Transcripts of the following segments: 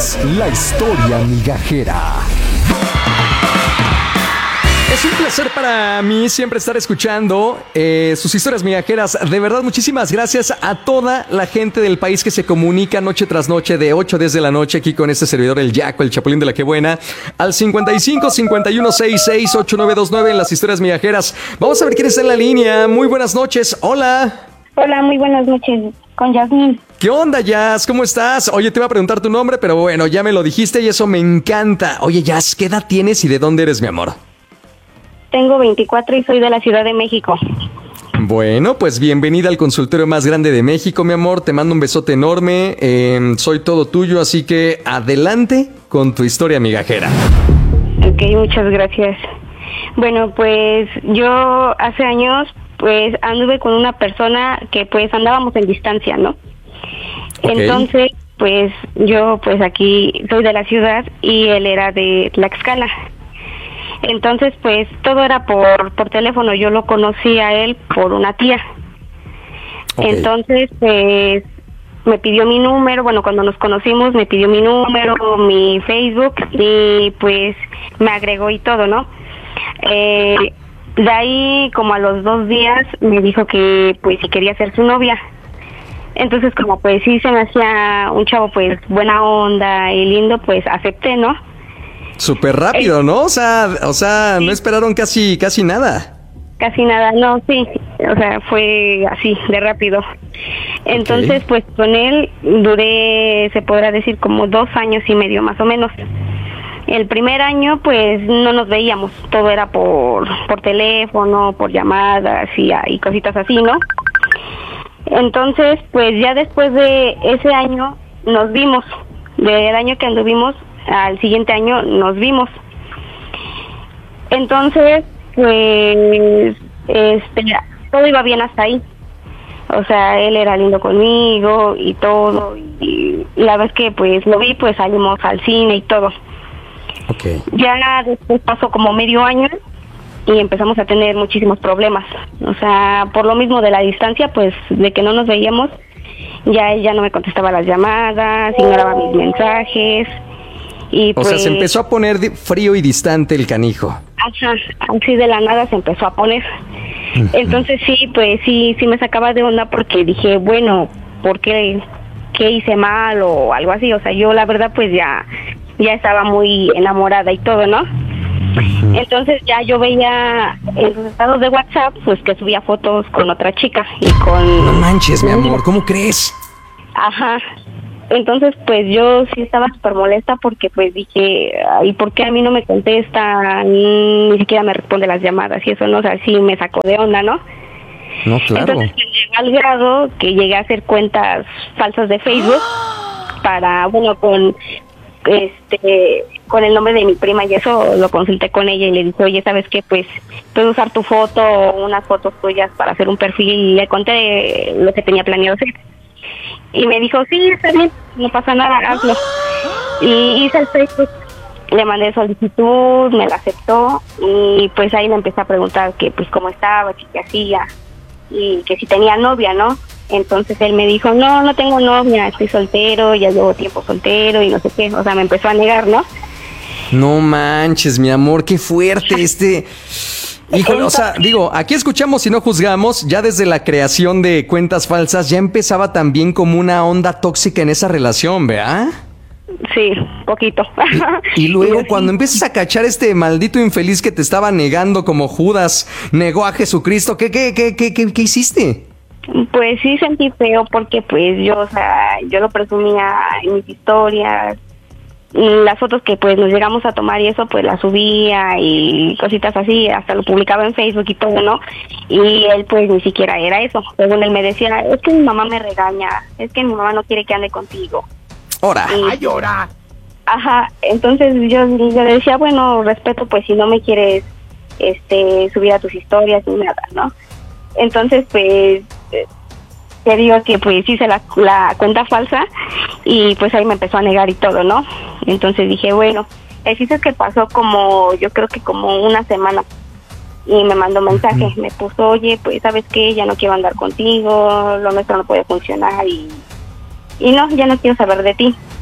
es La Historia Migajera. Es un placer para mí siempre estar escuchando sus historias migajeras. De verdad, muchísimas gracias a toda la gente del país que se comunica noche tras noche, de 8 a 10 de la noche, aquí con este servidor, el Yaco, el Chapulín de la Quebuena, al 55 51 66 8929 en las historias migajeras. Vamos a ver quién está en la línea. Muy buenas noches. Hola. Hola, muy buenas noches, con Yasmín. ¿Qué onda, Jazz? ¿Cómo estás? Oye, te iba a preguntar tu nombre, pero bueno, ya me lo dijiste y eso me encanta. Oye, Jazz, ¿qué edad tienes y de dónde eres, mi amor? Tengo 24 y soy de la Ciudad de México. Bueno, pues bienvenida al consultorio más grande de México, mi amor. Te mando un besote enorme. Soy todo tuyo, así que adelante con tu historia migajera. Ok, muchas gracias. Bueno, pues yo hace años pues anduve con una persona que pues andábamos en distancia, ¿no? Okay. Entonces, pues yo pues aquí soy de la ciudad y él era de Tlaxcala. Entonces, pues todo era por teléfono. Yo lo conocí a él por una tía. Okay. Entonces, pues me pidió mi número. Bueno, cuando nos conocimos me pidió mi número, mi Facebook y pues me agregó y todo, ¿no? De ahí, como a los 2 días, me dijo que pues si quería ser su novia. Entonces, como pues sí se me hacía un chavo pues buena onda y lindo, pues acepté, ¿no? Súper rápido, ¿no? O sea, sí. No esperaron casi nada. Casi nada, no, sí. O sea, fue así, de rápido. Entonces, pues con él duré, se podrá decir, como 2 años y medio, más o menos. El primer año, pues, no nos veíamos. Todo era por teléfono, por llamadas y cositas así, ¿no? Entonces, pues, ya después de ese año nos vimos. Del año que anduvimos, al siguiente año nos vimos. Entonces, pues, todo iba bien hasta ahí. O sea, él era lindo conmigo y todo. Y la vez que, pues, lo vi, pues, salimos al cine y todo. Okay. Ya después pasó como medio año y empezamos a tener muchísimos problemas. O sea, por lo mismo de la distancia, pues, de que no nos veíamos, ya ella no me contestaba las llamadas, ignoraba mis mensajes. Y o sea, se empezó a poner frío y distante el canijo. Ajá, así de la nada se empezó a poner. Uh-huh. Entonces sí, pues sí me sacaba de onda porque dije, bueno, ¿por qué? ¿Qué hice mal o algo así? O sea, yo la verdad pues ya estaba muy enamorada y todo, ¿no? Uh-huh. Entonces ya yo veía en sus estados de WhatsApp pues que subía fotos con otra chica y con... No manches, mi amor, ¿cómo crees? Ajá. Entonces, pues yo sí estaba súper molesta porque pues dije, ¿y por qué a mí no me contesta? Ni siquiera me responde las llamadas y eso, ¿no? O sea, sí me sacó de onda, ¿no? No, claro. Entonces llegué al grado que llegué a hacer cuentas falsas de Facebook para, bueno, con el nombre de mi prima y eso lo consulté con ella y le dije, oye, ¿sabes qué? Pues puedo usar tu foto o unas fotos tuyas para hacer un perfil y le conté lo que tenía planeado hacer. Y me dijo, sí, está bien, no pasa nada, hazlo. Y hice el Facebook, le mandé solicitud, me la aceptó y pues ahí le empecé a preguntar que pues cómo estaba, qué hacía y que si tenía novia, ¿no? Entonces él me dijo, no tengo novia, estoy soltero, ya llevo tiempo soltero y no sé qué, o sea, me empezó a negar, ¿no? No manches, mi amor, qué fuerte Híjole, o sea, digo, aquí escuchamos y no juzgamos, ya desde la creación de cuentas falsas ya empezaba también como una onda tóxica en esa relación, ¿verdad? Sí, poquito. Y luego cuando empiezas a cachar este maldito infeliz que te estaba negando como Judas negó a Jesucristo, ¿qué hiciste? Pues sí sentí feo porque pues yo, o sea, yo lo presumía en mis historias. Las fotos que pues nos llegamos a tomar y eso pues las subía y cositas así, hasta lo publicaba en Facebook y todo, ¿no? Y él pues ni siquiera era eso. Según él me decía, es que mi mamá me regaña, es que mi mamá no quiere que ande contigo. ¡Hora! ¡Ay, hora! Ajá, entonces yo le decía, bueno, respeto pues si no me quieres subir a tus historias ni nada, ¿no? Entonces pues... te digo que pues hice la cuenta falsa y pues ahí me empezó a negar y todo, ¿no? Entonces dije, bueno, el chiste es que pasó como, yo creo que como una semana y me mandó mensaje, me puso, oye, pues ¿sabes qué? Ya no quiero andar contigo, lo nuestro no puede funcionar y no, ya no quiero saber de ti.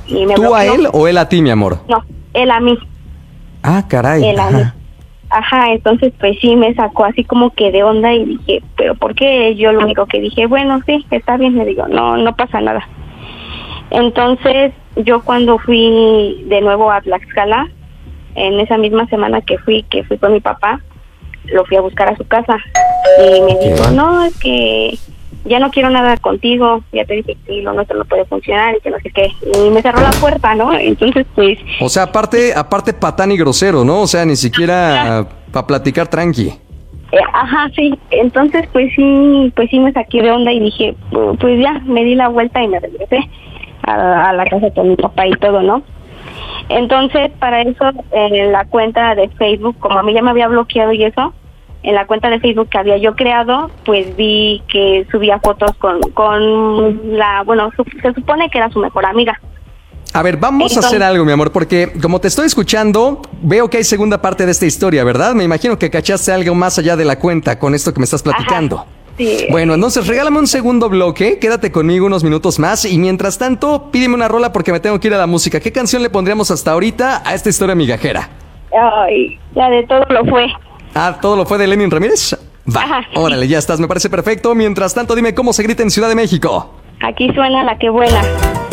y me ¿Tú a bloqueó. él o él a ti, mi amor? No, él a mí. Ah, caray. Él a mí. Ajá, entonces pues sí me sacó así como que de onda y dije, pero ¿por qué? Yo lo único que dije, bueno, sí, está bien, le digo, no pasa nada. Entonces yo cuando fui de nuevo a Tlaxcala, en esa misma semana que fui con mi papá, lo fui a buscar a su casa y me dijo, no, es que ya no quiero nada contigo, ya te dije que lo nuestro no puede funcionar y que no sé qué, y me cerró la puerta, ¿no? Entonces pues... O sea, aparte patán y grosero, ¿no? O sea, ni siquiera para platicar tranqui. Ajá, sí, entonces pues sí me saqué de onda y dije, pues ya, me di la vuelta y me regresé a la casa con mi papá y todo, ¿no? Entonces, para eso, en la cuenta de Facebook, como a mí ya me había bloqueado y eso, en la cuenta de Facebook que había yo creado, pues vi que subía fotos con la, bueno, se supone que era su mejor amiga. A ver, vamos a hacer algo, mi amor, porque como te estoy escuchando, veo que hay segunda parte de esta historia, ¿verdad? Me imagino que cachaste algo más allá de la cuenta con esto que me estás platicando. Ajá, sí. Bueno, entonces regálame un segundo bloque, quédate conmigo unos minutos más y mientras tanto, pídeme una rola porque me tengo que ir a la música. ¿Qué canción le pondríamos hasta ahorita a esta historia migajera? Ay, la de Todo lo fue. Ah, ¿todo lo fue de Lenin Ramírez? Va, Ajá. órale, ya estás, me parece perfecto. Mientras tanto, dime cómo se grita en Ciudad de México. Aquí suena La que vuela.